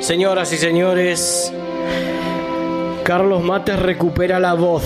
Señoras y señores, Carlos Mates recupera la voz.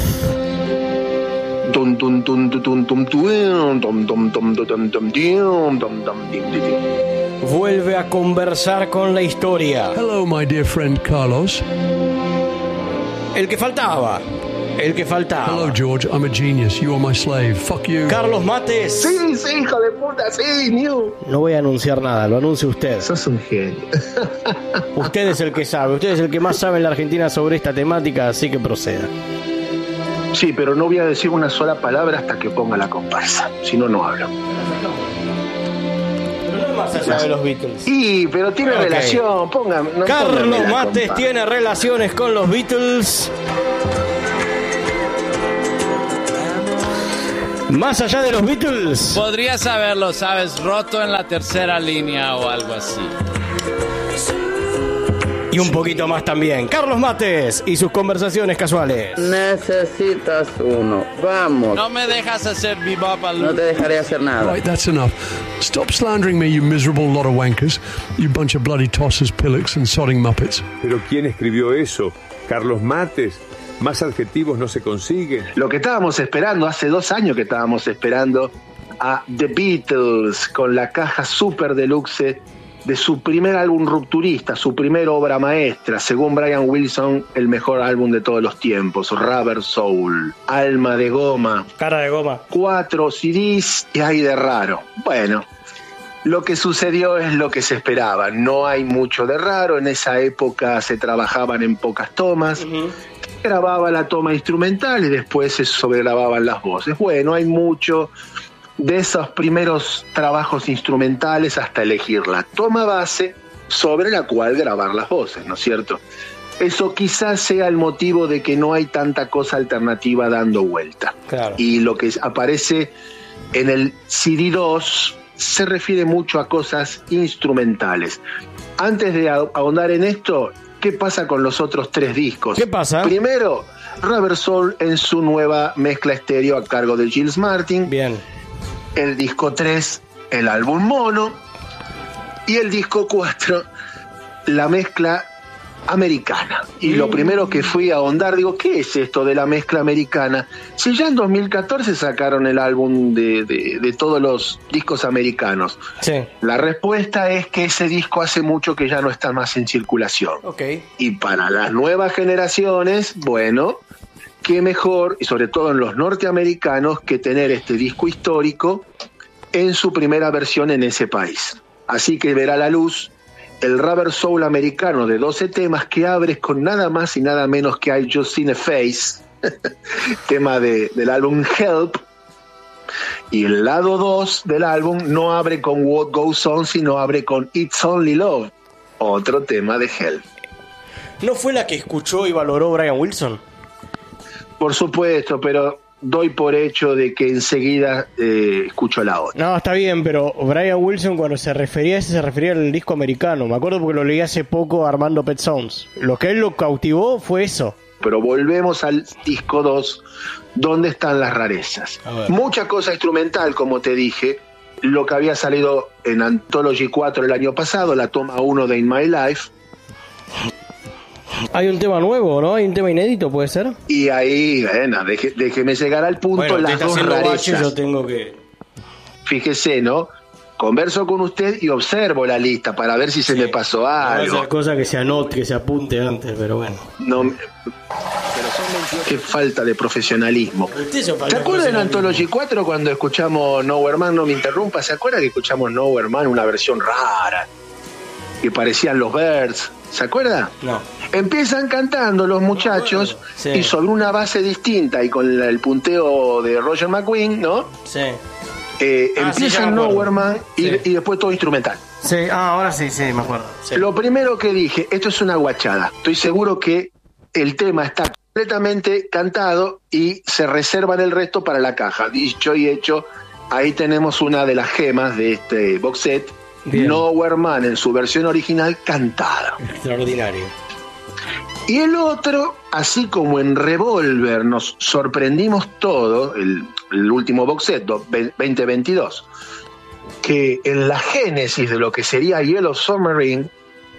Vuelve a conversar con la historia. Hello, my dear friend Carlos. El que faltaba. Hello, George. I'm a genius. You are my slave. Fuck you. Carlos Mates. Sí, hijo de puta, sí, New. No voy a anunciar nada, lo anuncia usted. Sos un genio. Usted es el que sabe, usted es el que más sabe en la Argentina sobre esta temática, así que proceda. Sí, pero no voy a decir una sola palabra hasta que ponga la comparsa. Si no, no hablo. Pero no más allá de los Beatles. Sí, pero tiene relación. Carlos Mates tiene relaciones con los Beatles. Más allá de los Beatles. Podrías haberlo, ¿sabes? Roto en la tercera línea o algo así. Y un poquito más también. Carlos Mates y sus conversaciones casuales. Necesitas uno. Vamos. No me dejas hacer bebop al... No te dejaré hacer nada. Right, that's enough. Stop slandering me, you miserable lot of wankers. You bunch of bloody tossers, pillocks and sodding muppets. ¿Pero quién escribió eso? ¿Carlos Mates? Más adjetivos no se consiguen. Lo que estábamos esperando, hace 2 años que estábamos esperando a The Beatles con la caja super deluxe de su primer álbum rupturista, su primera obra maestra, según Brian Wilson, el mejor álbum de todos los tiempos, Rubber Soul, Alma de Goma. Cara de goma. 4 CDs y hay de raro. Bueno, lo que sucedió es lo que se esperaba. No hay mucho de raro. En esa época se trabajaban en pocas tomas. Grababa la toma instrumental y después se sobregrababan las voces. Bueno, hay mucho de esos primeros trabajos instrumentales hasta elegir la toma base sobre la cual grabar las voces, ¿no es cierto? Eso quizás sea el motivo de que no hay tanta cosa alternativa dando vuelta. Claro. Y lo que aparece en el CD2 se refiere mucho a cosas instrumentales. Antes de ahondar en esto, ¿qué pasa con los otros 3 discos? ¿Qué pasa? Primero, Rubber Soul en su nueva mezcla estéreo a cargo de Giles Martin. Bien. El disco 3, el álbum mono. Y el disco 4, la mezcla americana. Y lo primero que fui a ahondar, digo, ¿qué es esto de la mezcla americana? Si ya en 2014 sacaron el álbum de todos los discos americanos. Sí. La respuesta es que ese disco hace mucho que ya no está más en circulación. Ok. Y para las nuevas generaciones, bueno, qué mejor, y sobre todo en los norteamericanos, que tener este disco histórico en su primera versión en ese país. Así que verá la luz el Rubber Soul americano de 12 temas que abres con nada más y nada menos que I Just Seen a Face, tema del álbum Help, y el lado 2 del álbum no abre con What Goes On, sino abre con It's Only Love, otro tema de Help. ¿No fue la que escuchó y valoró Brian Wilson? Por supuesto, pero doy por hecho de que enseguida escucho la otra. No, está bien, pero Brian Wilson cuando se refería a ese se refería al disco americano. Me acuerdo porque lo leí hace poco armando Pet Sounds. Lo que él lo cautivó fue eso. Pero volvemos al disco 2, donde están las rarezas. Mucha cosa instrumental, como te dije. Lo que había salido en Anthology 4 el año pasado, la toma 1 de In My Life. Hay un tema nuevo, ¿no? Hay un tema inédito, ¿puede ser? Y ahí, bueno, déjeme llegar al punto, bueno, las dos rarezas. Yo tengo que... Fíjese, ¿no? Converso con usted y observo la lista para ver si se me pasó algo. Esa cosa que se anote, que se apunte antes, pero bueno. No, pero son qué falta de profesionalismo. ¿Se acuerdan en Anthology 4 cuando escuchamos Nowhere Man, no me interrumpa? ¿Se acuerdan que escuchamos Nowhere Man, una versión rara? Que parecían los Birds. ¿Se acuerda? No. Empiezan cantando los muchachos sí. Y sobre una base distinta y con el punteo de Roger McGuinn, ¿no? Sí. Empiezan Nowhere Man y después todo instrumental. Sí, ahora sí, me acuerdo. Sí. Lo primero que dije, esto es una guachada. Estoy seguro que el tema está completamente cantado y se reservan el resto para la caja. Dicho y hecho, ahí tenemos una de las gemas de este box set. Bien. Nowhere Man en su versión original cantada. Extraordinario. Y el otro, así como en Revolver nos sorprendimos todo, el último box set 2022, que en la génesis de lo que sería Yellow Submarine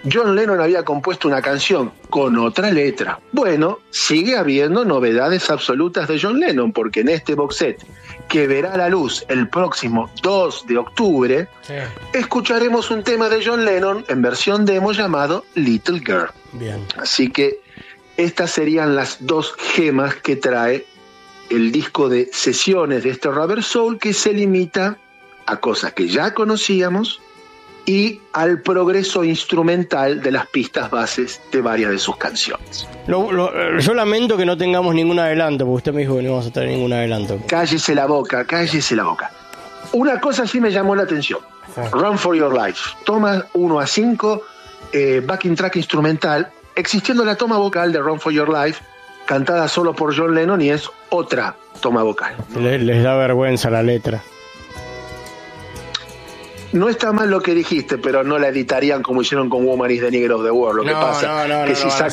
John Lennon había compuesto una canción con otra letra. Bueno, sigue habiendo novedades absolutas de John Lennon, porque en este box set, que verá la luz el próximo 2 de octubre, escucharemos un tema de John Lennon en versión demo llamado Little Girl. Bien. Así que estas serían las dos gemas que trae el disco de sesiones de este Rubber Soul, que se limita a cosas que ya conocíamos y al progreso instrumental de las pistas bases de varias de sus canciones. Yo lamento que no tengamos ningún adelanto, porque usted me dijo que no vamos a tener ningún adelanto. Cállese la boca, cállese la boca. Una cosa sí me llamó la atención. Run for Your Life. Toma 1 a 5, backing track instrumental, existiendo la toma vocal de Run for Your Life, cantada solo por John Lennon, y es otra toma vocal. Les da vergüenza la letra. No está mal lo que dijiste, pero no la editarían como hicieron con Woman is the Nigger of the World. Lo que pasa que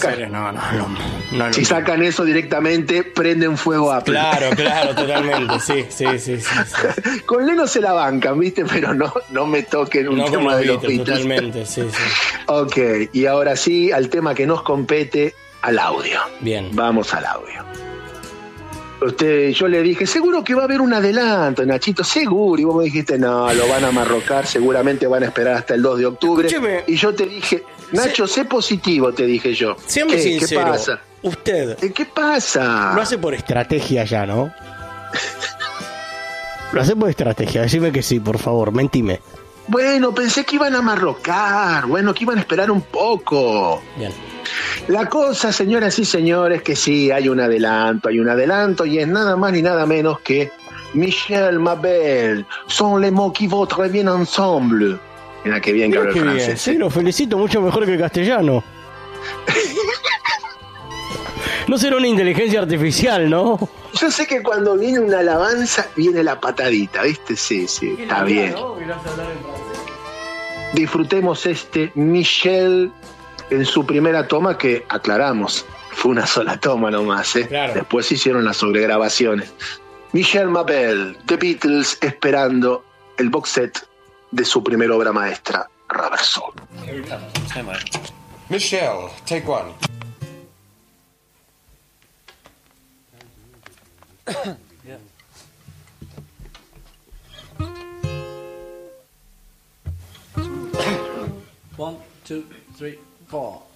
si sacan eso directamente, prenden fuego a Apple. Claro, totalmente. Sí. Con Lennon se la bancan, ¿viste? Pero no me toquen un tema de los Beatles. Totalmente, sí. Ok, y ahora sí, al tema que nos compete, al audio. Bien. Vamos al audio. Yo le dije, seguro que va a haber un adelanto, Nachito, seguro. Y vos me dijiste, no, lo van a marrocar, seguramente van a esperar hasta el 2 de octubre. Escúcheme. Y yo te dije, Nacho, sé positivo, te dije yo. Séame sincero. ¿Qué pasa? Usted. ¿Qué pasa? Lo hace por estrategia ya, ¿no? Lo hace por estrategia, decime que sí, por favor, mentime. Bueno, pensé que iban a marrocar, que iban a esperar un poco. Bien. La cosa, señoras y señores, que sí, hay un adelanto, y es nada más ni nada menos que Michel, ma belle, sont les mots qui vont très bien ensemble. Mira qué bien que habla el francés. Sí, lo felicito, mucho mejor que el castellano. No será una inteligencia artificial, ¿no? Yo sé que cuando viene una alabanza, viene la patadita, ¿viste? Sí, está bien. Disfrutemos este Michel en su primera toma, que aclaramos, fue una sola toma nomás, ¿eh? Claro. Después se hicieron las sobregrabaciones. Michel Mabel, The Beatles, esperando el box set de su primera obra maestra, Rubber Soul. Michelle, take one. Yeah. 1, 2, 3, 4.